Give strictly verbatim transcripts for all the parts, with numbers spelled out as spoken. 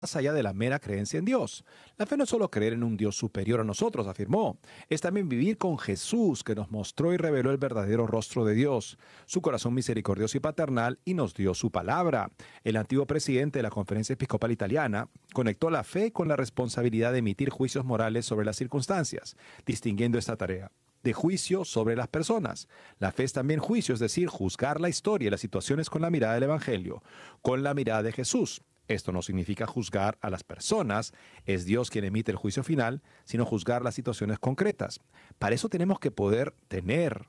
más allá de la mera creencia en Dios. La fe no es solo creer en un Dios superior a nosotros, afirmó. Es también vivir con Jesús, que nos mostró y reveló el verdadero rostro de Dios, su corazón misericordioso y paternal, y nos dio su palabra. El antiguo presidente de la Conferencia Episcopal Italiana conectó la fe con la responsabilidad de emitir juicios morales sobre las circunstancias, distinguiendo esta tarea de juicio sobre las personas. La fe es también juicio, es decir, juzgar la historia y las situaciones con la mirada del Evangelio, con la mirada de Jesús. Esto no significa juzgar a las personas, es Dios quien emite el juicio final, sino juzgar las situaciones concretas. Para eso tenemos que poder tener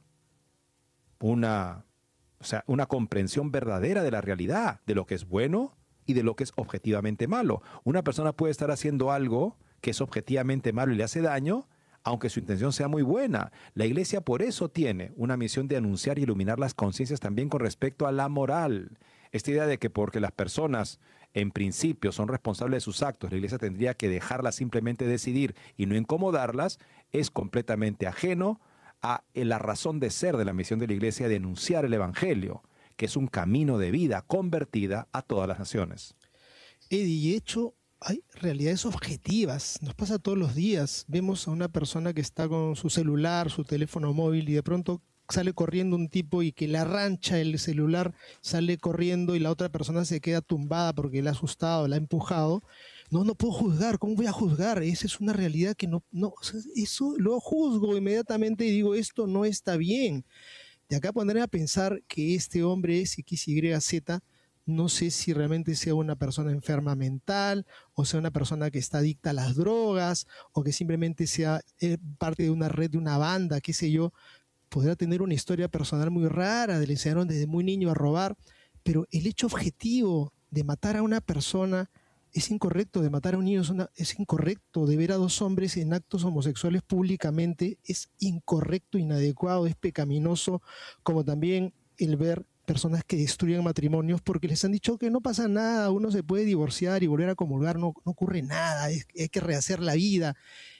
una, o sea, una comprensión verdadera de la realidad, de lo que es bueno y de lo que es objetivamente malo. Una persona puede estar haciendo algo que es objetivamente malo y le hace daño, aunque su intención sea muy buena. La Iglesia por eso tiene una misión de anunciar y iluminar las conciencias también con respecto a la moral. Esta idea de que porque las personas en principio son responsables de sus actos, la Iglesia tendría que dejarlas simplemente decidir y no incomodarlas, es completamente ajeno a la razón de ser de la misión de la Iglesia de anunciar el Evangelio, que es un camino de vida convertida a todas las naciones. Eddie, hecho, hay realidades objetivas, nos pasa todos los días. Vemos a una persona que está con su celular, su teléfono móvil, y de pronto sale corriendo un tipo y que le arrancha el celular, sale corriendo y la otra persona se queda tumbada porque le ha asustado, la ha empujado. No, no puedo juzgar, ¿cómo voy a juzgar? Esa es una realidad que no, no, eso lo juzgo inmediatamente y digo, esto no está bien. De acá ponerme a pensar que este hombre es X Y Z, no sé si realmente sea una persona enferma mental, o sea una persona que está adicta a las drogas, o que simplemente sea eh, parte de una red, de una banda, qué sé yo. Podrá tener una historia personal muy rara, le enseñaron desde muy niño a robar, pero el hecho objetivo de matar a una persona es incorrecto, de matar a un niño es, una, es incorrecto, de ver a dos hombres en actos homosexuales públicamente es incorrecto, inadecuado, es pecaminoso, como también el ver personas que destruyen matrimonios porque les han dicho que no pasa nada, uno se puede divorciar y volver a comulgar, no, no ocurre nada, es, hay que rehacer la vida.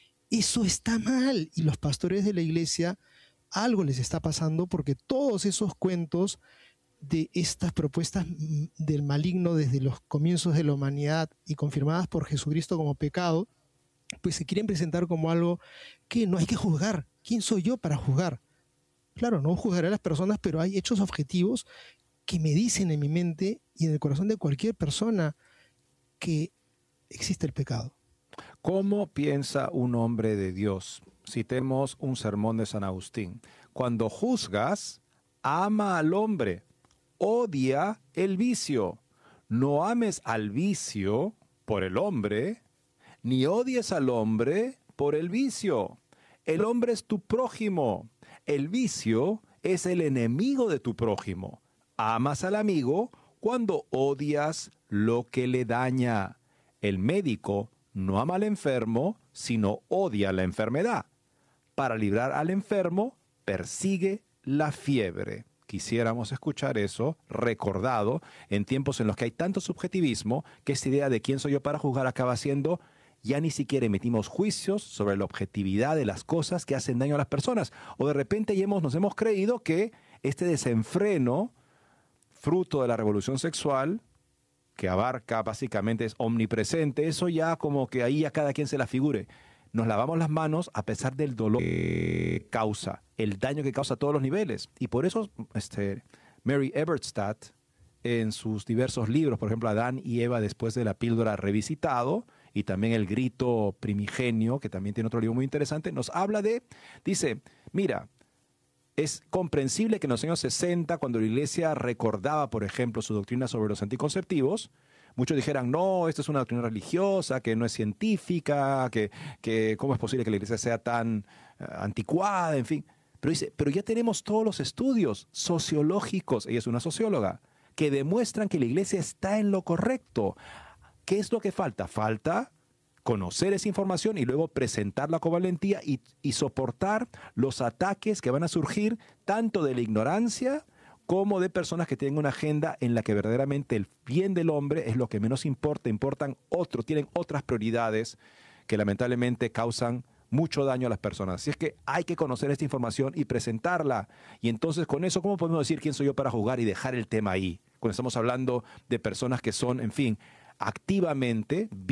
Eso está mal, y los pastores de la iglesia algo les está pasando porque todos esos cuentos de estas propuestas del maligno desde los comienzos de la humanidad y confirmadas por Jesucristo como pecado, pues se quieren presentar como algo que no hay que juzgar. ¿Quién soy yo para juzgar? Claro, no juzgaré a las personas, pero hay hechos objetivos que me dicen en mi mente y en el corazón de cualquier persona que existe el pecado. ¿Cómo piensa un hombre de Dios? Citemos un sermón de San Agustín. Cuando juzgas, ama al hombre, odia el vicio. No ames al vicio por el hombre, ni odies al hombre por el vicio. El hombre es tu prójimo. El vicio es el enemigo de tu prójimo. Amas al amigo cuando odias lo que le daña. El médico no ama al enfermo, sino odia la enfermedad. Para librar al enfermo, persigue la fiebre. Quisiéramos escuchar eso recordado en tiempos en los que hay tanto subjetivismo que esta idea de quién soy yo para juzgar acaba siendo ya ni siquiera emitimos juicios sobre la objetividad de las cosas que hacen daño a las personas. O de repente ya hemos, nos hemos creído que este desenfreno, fruto de la revolución sexual, que abarca básicamente, es omnipresente, eso ya como que ahí a cada quien se la figure. Nos lavamos las manos a pesar del dolor que causa, el daño que causa a todos los niveles. Y por eso este, Mary Eberstadt, en sus diversos libros, por ejemplo, Adán y Eva después de la píldora revisitado, y también El grito primigenio, que también tiene otro libro muy interesante, nos habla de, dice, mira, es comprensible que en los años sesenta, cuando la Iglesia recordaba, por ejemplo, su doctrina sobre los anticonceptivos, muchos dijeran, no, esto es una doctrina religiosa, que no es científica, que, que cómo es posible que la Iglesia sea tan uh, anticuada, en fin. Pero dice, pero ya tenemos todos los estudios sociológicos, ella es una socióloga, que demuestran que la Iglesia está en lo correcto. ¿Qué es lo que falta? Falta conocer esa información y luego presentarla con valentía y, y soportar los ataques que van a surgir tanto de la ignorancia como de personas que tienen una agenda en la que verdaderamente el bien del hombre es lo que menos importa, importan otros, tienen otras prioridades que lamentablemente causan mucho daño a las personas. Así es que hay que conocer esta información y presentarla. Y entonces con eso, ¿cómo podemos decir quién soy yo para juzgar y dejar el tema ahí? Cuando estamos hablando de personas que son, en fin, activamente